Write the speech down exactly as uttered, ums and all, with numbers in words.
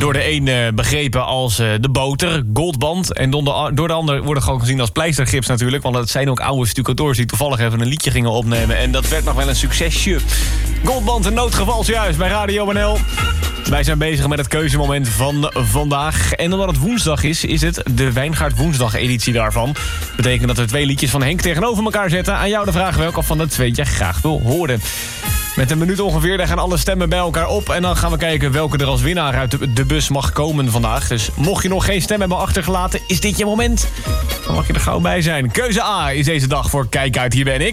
door de een uh, begrepen als uh, de boter, goldband. En door de, door de ander worden gewoon gezien als pleistergips natuurlijk. Want dat zijn ook oude stucateurs die toevallig even een liedje gingen opnemen. En dat werd nog wel een succesje. Goldband, een noodgevalsjuist bij Radio N L. Wij zijn bezig met het keuzemoment van vandaag. En omdat het woensdag is, is het de Wijngaard Woensdag-editie daarvan. Dat betekent dat we twee liedjes van Henk tegenover elkaar zetten. Aan jou de vraag welke van de twee je graag wil horen. Met een minuut ongeveer, daar gaan alle stemmen bij elkaar op. En dan gaan we kijken welke er als winnaar uit de, de bus mag komen vandaag. Dus mocht je nog geen stem hebben achtergelaten, is dit je moment. Dan mag je er gauw bij zijn. Keuze A is deze dag voor Kijk uit, hier ben ik.